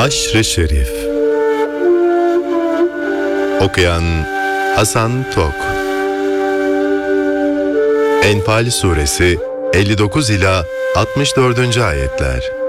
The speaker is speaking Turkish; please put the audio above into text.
Haşr-ı Şerif. Okuyan Hasan Tok. Enfal Suresi 59 ila 64. ayetler.